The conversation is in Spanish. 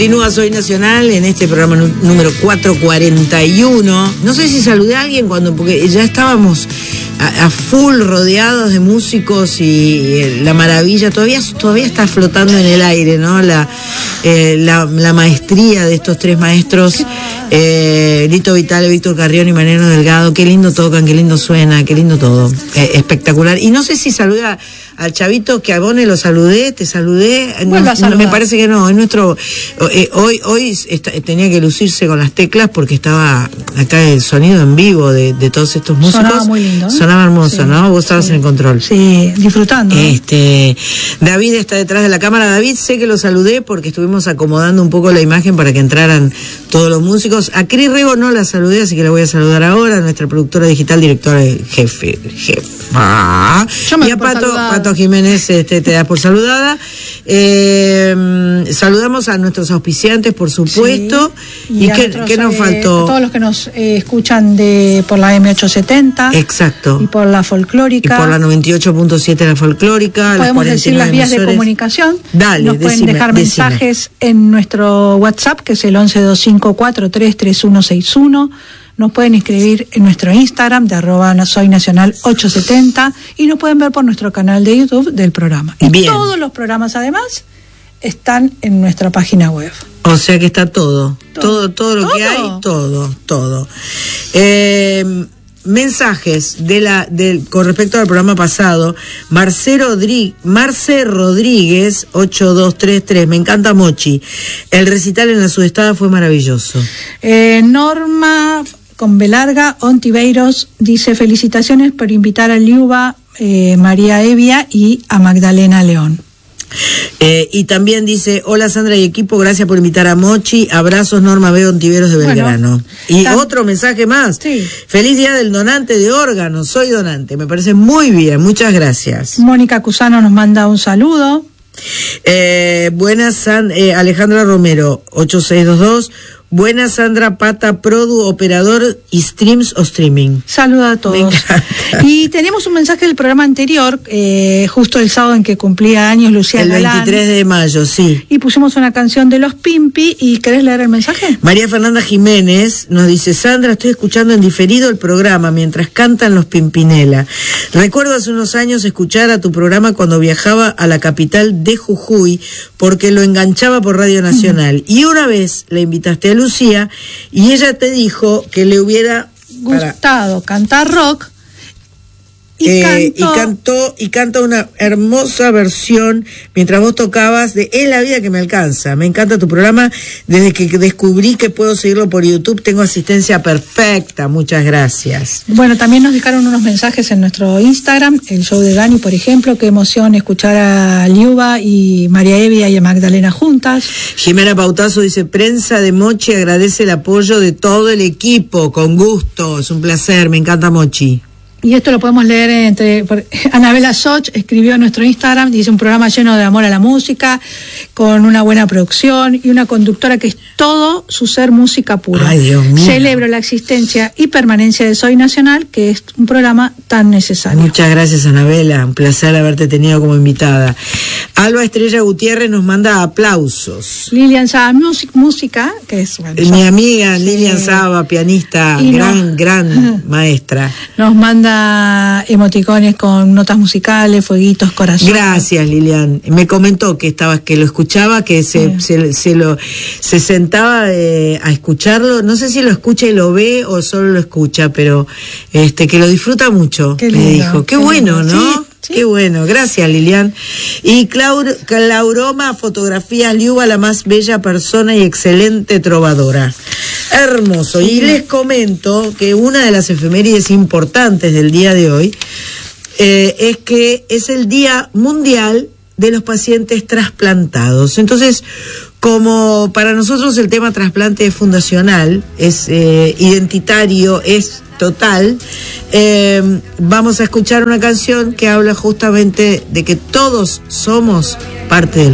Continúa Soy Nacional en este programa número 441. No sé si saludé a alguien porque ya estábamos a full rodeados de músicos y la maravilla todavía está flotando en el aire, ¿no? La maestría de estos tres maestros, Lito Vitale, Víctor Carrión y Mariano Delgado. Qué lindo tocan, qué lindo suena, qué lindo todo. Espectacular. Y no sé si saludé al chavito que a Bone lo saludé, te saludé. No, me parece que no, es nuestro. Hoy tenía que lucirse con las teclas porque estaba acá el sonido en vivo de todos estos músicos. Sonaba muy lindo. Sonaba hermoso, sí, ¿no? Vos estabas en el control. Sí, disfrutando. David está detrás de la cámara. David, sé que lo saludé porque estuvimos acomodando un poco la imagen para que entraran todos los músicos. A Cris Rego no la saludé, así que la voy a saludar ahora, nuestra productora digital, directora jefe. Y a Pato Jiménez te das por saludada. Saludamos a nuestros auspiciantes, por supuesto. Sí, ¿Y qué nos faltó? A todos los que nos escuchan por la M870. Exacto. Y por la folclórica. Y por la 98.7 la folclórica. Podemos decir las vías de comunicación. Dale, nos pueden dejar mensajes en nuestro WhatsApp, que es el 1125433161. Nos pueden escribir en nuestro Instagram de @soynacional870 y nos pueden ver por nuestro canal de YouTube del programa. Y bien, todos los programas además están en nuestra página web. O sea que está todo lo que hay, todo. Mensajes con respecto al programa pasado. Marce Rodríguez 8233, me encanta Mochi, el recital en la Sudestada fue maravilloso. Norma con Belarga Ontiveiros dice: felicitaciones por invitar a Liuba, María Evia y a Magdalena León. Y también dice: hola Sandra y equipo, gracias por invitar a Mochi, abrazos, Norma B. Ontiveros de Belgrano. Y otro mensaje más: sí. Feliz día del donante de órganos, soy donante, me parece muy bien, muchas gracias. Mónica Cusano nos manda un saludo. Buenas, Alejandra Romero 8622. Buenas, Sandra Pata, Produ, operador y streams o streaming. Saluda a todos. Y tenemos un mensaje del programa anterior, justo el sábado en que cumplía años Lucía Galán. El 23 de mayo, sí. Y pusimos una canción de Los Pimpi. ¿Y querés leer el mensaje? María Fernanda Jiménez nos dice: Sandra, estoy escuchando en diferido el programa mientras cantan los Pimpinela. Recuerdo hace unos años escuchar a tu programa cuando viajaba a la capital de Jujuy porque lo enganchaba por Radio Nacional. Y una vez le invitaste a Lucía y ella te dijo que le hubiera gustado cantar rock y canta una hermosa versión mientras vos tocabas de Es la vida que me alcanza. Me encanta tu programa, desde que descubrí que puedo seguirlo por YouTube tengo asistencia perfecta, muchas gracias. Bueno, también nos dejaron unos mensajes en nuestro Instagram, el show de Dani, por ejemplo: qué emoción escuchar a Liuba y María Evia y a Magdalena juntas. Jimena Pautazo dice: prensa de Mochi agradece el apoyo de todo el equipo, con gusto, es un placer, me encanta Mochi. Y esto lo podemos leer Anabela Soch escribió en nuestro Instagram, dice: un programa lleno de amor a la música, con una buena producción y una conductora que es todo su ser música pura. Ay, Dios mío. Celebro la existencia y permanencia de Soy Nacional, que es un programa tan necesario. Muchas gracias, Anabela, un placer haberte tenido como invitada. Alba Estrella Gutiérrez nos manda aplausos. Lilian Saba Música, que es mi amiga Lilian Saba, pianista, gran maestra. Nos manda emoticones con notas musicales, fueguitos, corazones. Gracias, Lilian. Me comentó que lo escuchaba, que se sentaba a escucharlo. No sé si lo escucha y lo ve o solo lo escucha, pero que lo disfruta mucho. Qué lindo, me dijo. Qué bueno, lindo, ¿no? Sí. Qué bueno, gracias, Lilian. Y Clauroma Fotografías Liuba, la más bella persona y excelente trovadora. Hermoso. Sí. Y les comento que una de las efemérides importantes del día de hoy es que es el Día Mundial de los Pacientes Trasplantados. Entonces, como para nosotros el tema trasplante es fundacional, es identitario, es total, vamos a escuchar una canción que habla justamente de que todos somos parte de